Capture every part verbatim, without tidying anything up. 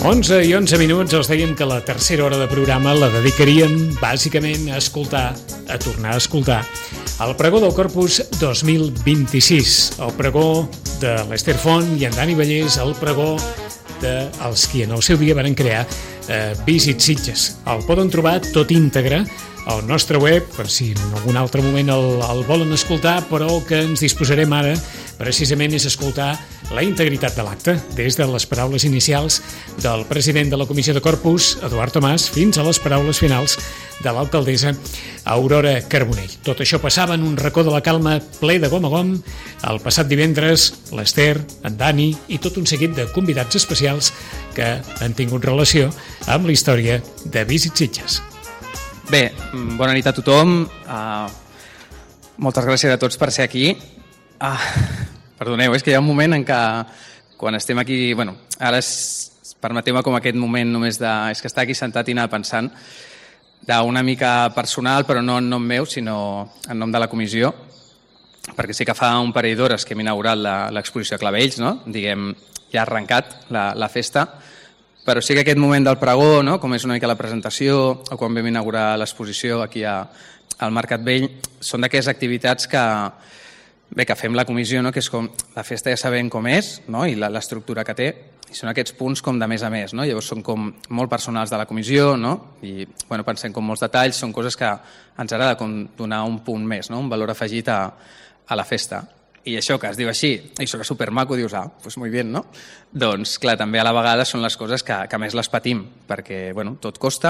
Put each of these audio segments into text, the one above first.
onze i onze minuts, els dèiem que la tercera hora de programa la dedicaríem bàsicament a escoltar, a tornar a escoltar el pregó del Corpus dos mil vint-i-sis, el pregó de l'Ester Font i en Dani Vallès, el pregó dels qui en el seu dia van crear eh, Visit Sitges. El poden trobar tot íntegre al nostre web, per si en algun altre moment el, el volen escoltar, però el que ens disposarem ara precisament és escoltar la integritat de l'acte, des de les paraules inicials del president de la Comissió de Corpus, Eduard Tomàs, fins a les paraules finals de l'alcaldessa Aurora Carbonell. Tot això passava en un racó de la calma ple de gom a gom el passat divendres, l'Ester, en Dani i tot un seguit de convidats especials que han tingut relació amb la història de Visit Sitges. Bé, bona nit a tothom. Uh, moltes gràcies a tots per ser aquí. Uh, perdoneu, és que hi ha un moment en què quan estem aquí... Bueno, ara és, permeteu-me com aquest moment només de... És que estar aquí sentat i anar pensant d'una mica personal, però no en nom meu, sinó en nom de la comissió, perquè sí que fa un parell d'hores que hem inaugurat l'exposició a Clavells, no? Diguem, ja ha arrencat la, la festa, però sí que aquest moment del pregó, no? Com és una mica la presentació, o quan vam inaugurar l'exposició aquí a, al Mercat Vell, són d'aquestes activitats que, bé, que fem la comissió, no? Que és com, la festa ja sabem com és, no? I l'estructura que té, i són aquests punts com de més a més, no? Llavors són com molt personals de la comissió, no? I bueno, pensem com molts detalls, són coses que ens agrada com donar un punt més, no? Un valor afegit a, a la festa. I això que es diu així, i això que és supermaco, dius, ah, doncs molt bé, no? Doncs, clar, també a la vegada són les coses que, que més les patim, perquè, bueno, tot costa,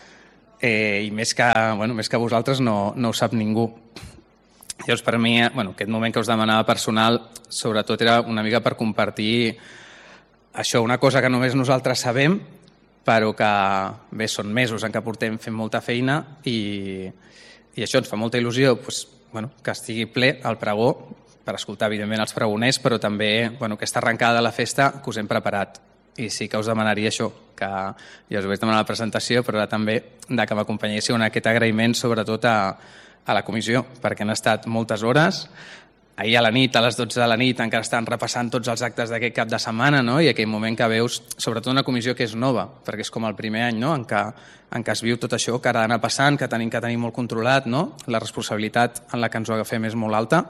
eh, i més que, bueno, més que vosaltres no, no ho sap ningú. Llavors, per mi, bueno, aquest moment que us demanava personal, sobretot era una mica per compartir això, una cosa que només nosaltres sabem, però que, bé, són mesos en què portem fent molta feina, i, i això ens fa molta il·lusió, doncs, bueno, que estigui ple el pregó, per escoltar, evidentment, els pregoners, però també bueno, aquesta arrencada de la festa que us hem preparat. I sí que us demanaria això, que ja us ho vaig demanar a la presentació, però ara també de que m'acompanyéssiu en aquest agraïment, sobretot a, a la comissió, perquè han estat moltes hores. Ahir a la nit, a les dotze de la nit, encara estan repassant tots els actes d'aquest cap de setmana, no? I aquell moment que veus, sobretot una comissió que és nova, perquè és com el primer any, no? en, què, en què es viu tot això, que ara ha d'anar passant, que tenim que tenir molt controlat, no? La responsabilitat en la que ens ho agafem és molt alta.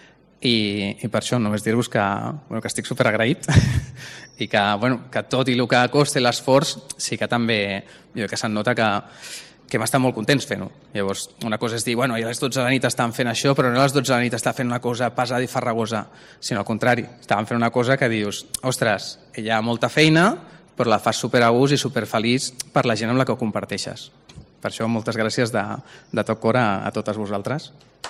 I, i per això només dir-vos que, bueno, que estic superagraït i que, bueno, que tot i el que costa l'esforç sí que també jo, que se'n nota que, que hem estat molt contents fent-ho. Llavors, una cosa és dir, bueno, i a les dotze de la nit estan fent això, però no a les dotze de la nit està fent una cosa pesada i farragosa, sinó al contrari, estaven fent una cosa que dius, ostres, hi ha molta feina, però la fas superagust i superfeliç per la gent amb la que ho comparteixes. Per això, moltes gràcies de, de tot cor a, a totes vosaltres.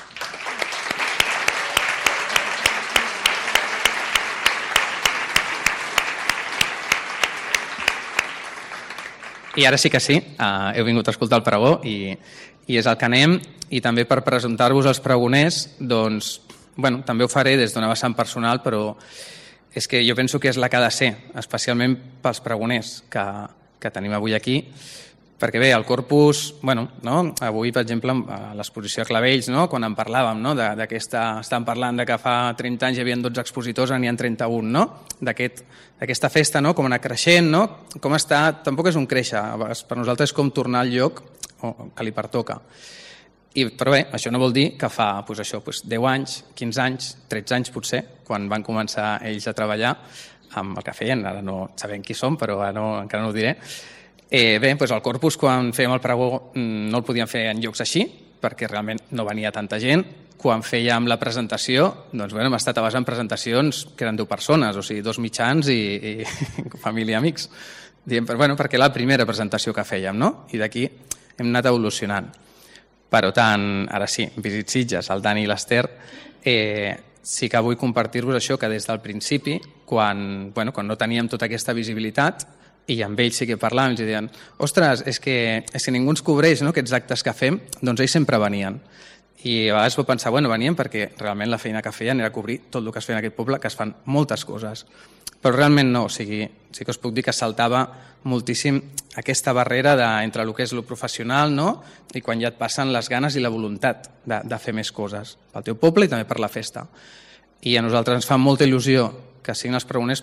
I ara sí que sí, uh, heu vingut a escoltar el pregó i, i és el que anem, i també per presentar-vos els pregoners, doncs, bueno, també ho faré des d'una vessant personal, però és que jo penso que és la que ha de ser, especialment pels pregoners que, que tenim avui aquí, perquè bé, el Corpus, bueno, no? Avui, per exemple, a l'exposició a Clavells, no? Quan en parlàvem, no? de, d'aquesta, estàvem parlant de que fa trenta anys hi havia dotze expositors, ara n'hi ha trenta-un, no? D'aquest, d'aquesta festa, no? Com anar creixent, no? Com està, tampoc és un créixer, per nosaltres és com tornar al lloc que li pertoca. I, però bé, això no vol dir que fa pues, això, pues, deu anys, quinze anys, tretze anys potser, quan van començar ells a treballar amb el que feien, ara no sabem qui som, però ara no, encara no ho diré. Eh, bé, doncs el Corpus, quan fèiem el pregó, no el podíem fer en llocs així, perquè realment no venia tanta gent. Quan fèiem la presentació, doncs bueno, hem estat a base en presentacions que eren deu persones, o sigui, dos mitjans i, i família i amics. Diem, però, bueno, perquè era la primera presentació que fèiem, no? I d'aquí hem anat evolucionant. Per tant, ara sí, Visit Sitges, el Dani i l'Ester, eh, sí que vull compartir-vos això, que des del principi, quan, bueno, quan no teníem tota aquesta visibilitat, i amb ells sí que parlàvem, i deien, ostres, és que, és que ningú ens cobreix, no?, aquests actes que fem, doncs ells sempre venien. I a vegades vau pensar, bueno, venien perquè realment la feina que feien era cobrir tot el que es feia en aquest poble, que es fan moltes coses. Però realment no, o sigui, sí que us puc dir que saltava moltíssim aquesta barrera de, entre el que és el professional, no?, i quan ja et passen les ganes i la voluntat de, de fer més coses pel teu poble i també per la festa. I a nosaltres ens fa molta il·lusió que siguin els pregoners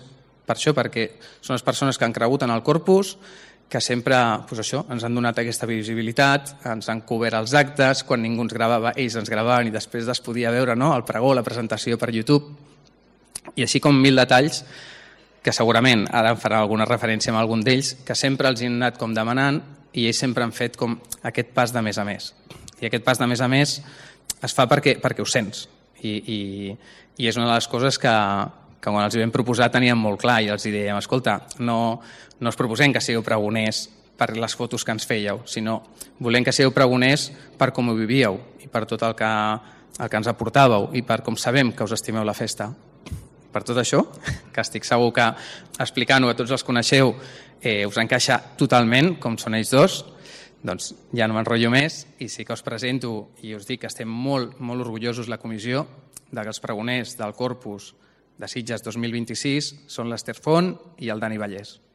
per això, perquè són les persones que han cregut en el corpus, que sempre doncs això, ens han donat aquesta visibilitat, ens han cobert els actes, quan ningú ens gravava, ells ens gravaven i després es podia veure, no?, el pregó, la presentació per YouTube, i així com mil detalls que segurament ara em farà alguna referència amb algun d'ells, que sempre els han anat com demanant i ells sempre han fet com aquest pas de més a més. I aquest pas de més a més es fa perquè, perquè ho sents. I, i, i és una de les coses que, que quan els hi vam proposar teníem molt clar i els hi dèiem, escolta, no, no us proposem que sigueu pregoners per les fotos que ens fèieu, sinó volem que sigueu pregoners per com ho vivíeu i per tot el que, el que ens aportàveu i per com sabem que us estimeu la festa. Per tot això, que estic segur que explicant-ho a tots els coneixeu eh, us encaixa totalment, com són ells dos, doncs ja no m'enrotllo més i sí que us presento i us dic que estem molt, molt orgullosos la comissió de que els pregoners del Corpus de Sitges dos mil vint-i-sis són l'Ester Font i el Dani Vallès.